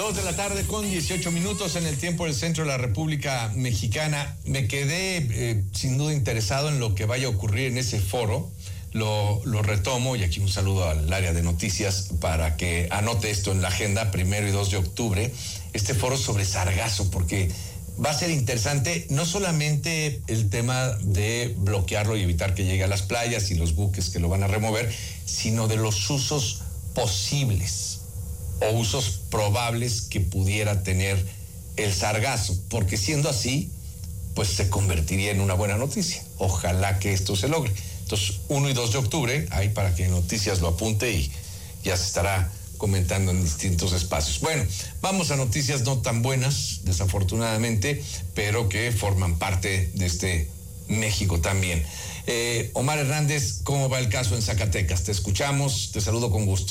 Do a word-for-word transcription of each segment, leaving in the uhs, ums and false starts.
Dos de la tarde con dieciocho minutos en el tiempo del centro de la República Mexicana. Me quedé eh, sin duda interesado en lo que vaya a ocurrir en ese foro. Lo, lo retomo y aquí un saludo al área de noticias para que anote esto en la agenda, primero y dos de octubre, este foro sobre sargazo, porque va a ser interesante no solamente el tema de bloquearlo y evitar que llegue a las playas y los buques que lo van a remover, sino de los usos posibles o usos probables que pudiera tener el sargazo, porque siendo así, pues se convertiría en una buena noticia. Ojalá que esto se logre. Entonces, uno y dos de octubre, ahí para que Noticias lo apunte y ya se estará comentando en distintos espacios. Bueno, vamos a noticias no tan buenas, desafortunadamente, pero que forman parte de este México también. Eh, Omar Hernández, ¿cómo va el caso en Zacatecas? Te escuchamos, te saludo con gusto.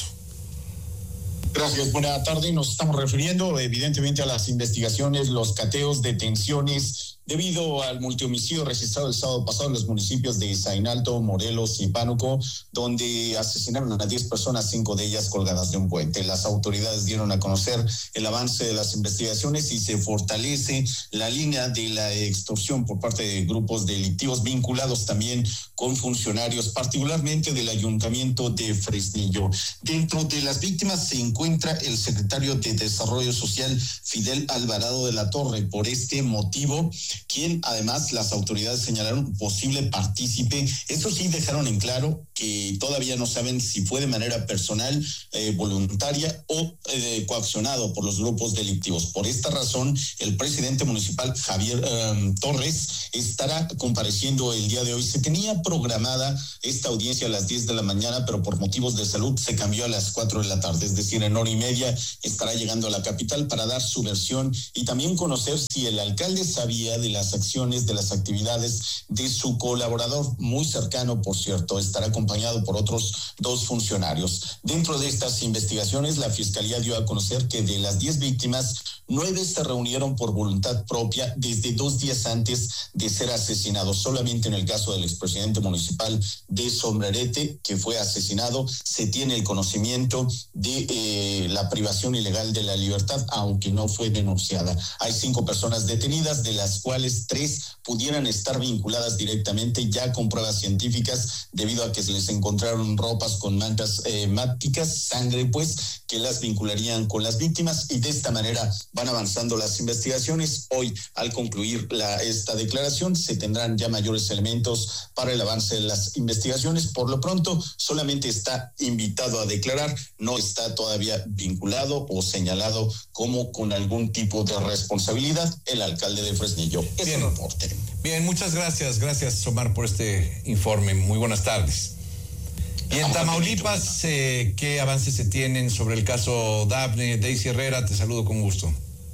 Gracias, buena tarde. Nos estamos refiriendo evidentemente a las investigaciones, los cateos, detenciones, debido al multihomicidio registrado el sábado pasado en los municipios de Zainalto, Morelos y Pánuco, donde asesinaron a diez personas, cinco de ellas colgadas de un puente. Las autoridades dieron a conocer el avance de las investigaciones y se fortalece la línea de la extorsión por parte de grupos delictivos vinculados también con funcionarios, particularmente del Ayuntamiento de Fresnillo. Dentro de las víctimas se encuentra el secretario de Desarrollo Social, Fidel Alvarado de la Torre. Por este motivo, quien además las autoridades señalaron posible partícipe. Eso sí, dejaron en claro que todavía no saben si fue de manera personal, eh, voluntaria o eh, coaccionado por los grupos delictivos. Por esta razón, el presidente municipal, Javier eh, Torres, estará compareciendo el día de hoy. Se tenía programada esta audiencia a las diez de la mañana, pero por motivos de salud se cambió a las cuatro de la tarde, es decir, en hora y media estará llegando a la capital para dar su versión y también conocer si el alcalde sabía de las acciones, de las actividades de su colaborador, muy cercano, por cierto, estará acompañado por otros dos funcionarios. Dentro de estas investigaciones, la Fiscalía dio a conocer que de las diez víctimas, nueve se reunieron por voluntad propia desde dos días antes de ser asesinados. Solamente en el caso del expresidente municipal de Sombrerete, que fue asesinado, se tiene el conocimiento de eh, la privación ilegal de la libertad, aunque no fue denunciada. Hay cinco personas detenidas, de las cuales tres pudieran estar vinculadas directamente ya con pruebas científicas, debido a que se les encontraron ropas con manchas eh, máticas, sangre pues, que las vincularían con las víctimas, y de esta manera van avanzando las investigaciones. Hoy, al concluir la, esta declaración, se tendrán ya mayores elementos para el avance de las investigaciones. Por lo pronto, solamente está invitado a declarar, no está todavía vinculado o señalado como con algún tipo de responsabilidad el alcalde de Fresnillo. Es el reporte. Bien, muchas gracias. Gracias, Omar, por este informe. Muy buenas tardes. Y en Tamaulipas, eh, ¿qué avances se tienen sobre el caso Dafne? Daisy Herrera, te saludo con gusto.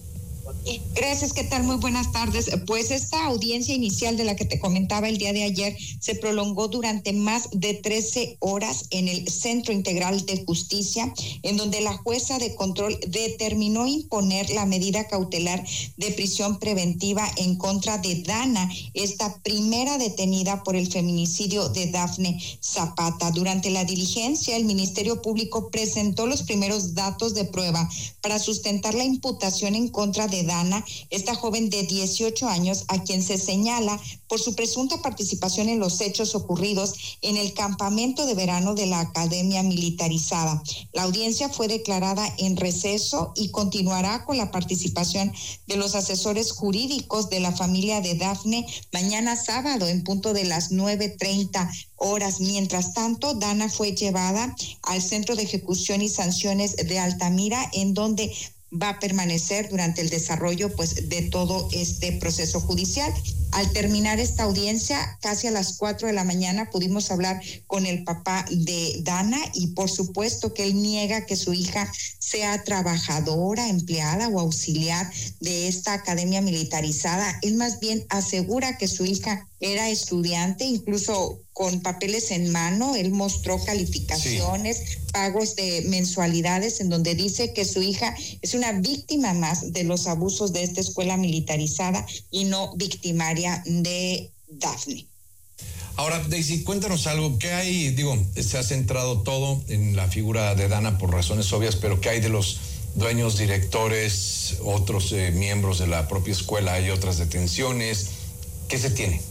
Gracias, ¿qué tal? Muy buenas tardes. Pues esta audiencia inicial de la que te comentaba el día de ayer se prolongó durante más de trece horas en el Centro Integral de Justicia, en donde la jueza de control determinó imponer la medida cautelar de prisión preventiva en contra de Dana, esta primera detenida por el feminicidio de Dafne Zapata. Durante la diligencia, el Ministerio Público presentó los primeros datos de prueba para sustentar la imputación en contra de Dana, esta joven de dieciocho años, a quien se señala por su presunta participación en los hechos ocurridos en el campamento de verano de la Academia Militarizada. La audiencia fue declarada en receso y continuará con la participación de los asesores jurídicos de la familia de Dafne mañana sábado en punto de las nueve treinta horas. Mientras tanto, Dana fue llevada al Centro de Ejecución y Sanciones de Altamira, en donde va a permanecer durante el desarrollo pues de todo este proceso judicial. Al terminar esta audiencia, casi a las cuatro de la mañana, pudimos hablar con el papá de Dana y por supuesto que él niega que su hija sea trabajadora, empleada o auxiliar de esta academia militarizada. Él más bien asegura que su hija era estudiante, incluso con papeles en mano. Él mostró calificaciones, sí, pagos de mensualidades, en donde dice que su hija es una víctima más de los abusos de esta escuela militarizada y no victimaria de Dafne. Ahora, Daisy, cuéntanos algo. ¿Qué hay? Digo, se ha centrado todo en la figura de Dana por razones obvias, pero ¿qué hay de los dueños, directores, otros eh, miembros de la propia escuela, hay otras detenciones. ¿Qué se tiene?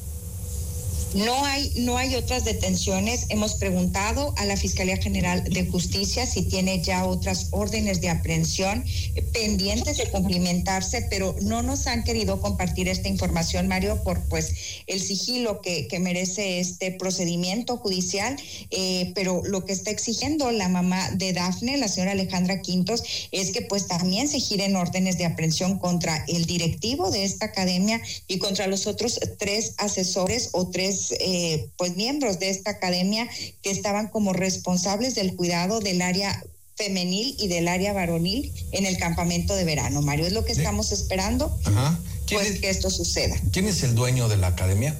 No hay, no hay otras detenciones. Hemos preguntado a la Fiscalía General de Justicia si tiene ya otras órdenes de aprehensión eh, pendientes de cumplimentarse, pero no nos han querido compartir esta información, Mario, por pues el sigilo que, que merece este procedimiento judicial. Eh, pero lo que está exigiendo la mamá de Dafne, la señora Alejandra Quintos, es que pues también se giren órdenes de aprehensión contra el directivo de esta academia y contra los otros tres asesores o tres Eh, pues miembros de esta academia que estaban como responsables del cuidado del área femenil y del área varonil en el campamento de verano. Mario, es lo que estamos esperando. Ajá. Pues es, que esto suceda. ¿Quién es el dueño de la academia?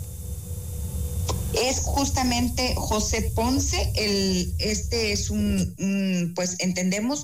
Es justamente José Ponce. El, este es un, un pues entendemos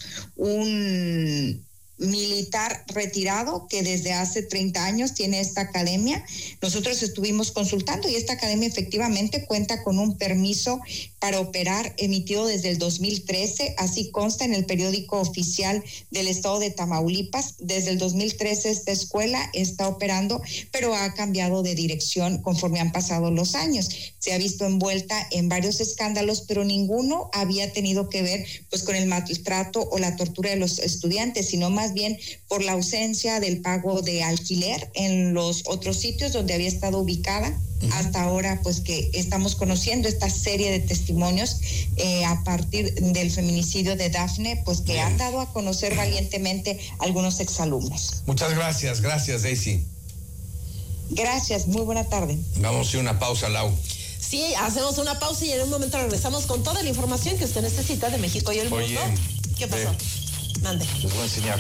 un militar retirado que desde hace treinta años tiene esta academia. Nosotros estuvimos consultando y esta academia efectivamente cuenta con un permiso para operar emitido desde el dos mil trece, así consta en el periódico oficial del estado de Tamaulipas. Desde el dos mil trece esta escuela está operando, pero ha cambiado de dirección conforme han pasado los años. Se ha visto envuelta en varios escándalos, pero ninguno había tenido que ver pues con el maltrato o la tortura de los estudiantes, sino más bien por la ausencia del pago de alquiler en los otros sitios donde había estado ubicada. Uh-huh. Hasta ahora, pues que estamos conociendo esta serie de testimonios eh, a partir del feminicidio de Dafne, pues que Bien. han dado a conocer valientemente algunos exalumnos. Muchas gracias, gracias, Daisy. Gracias, muy buena tarde. Vamos a hacer una pausa, Lau. Sí, hacemos una pausa y en un momento regresamos con toda la información que usted necesita de México y el mundo. Oye, ¿qué pasó? Ve. Mande. Les voy a enseñar.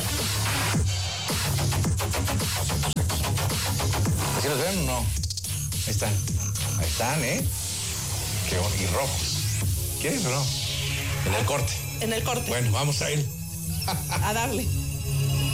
¿Así los ven o no? Ahí están. Ahí están, ¿eh? Qué, y rojos. ¿Quieres o no? En el corte. En el corte. Bueno, vamos a ir. A darle.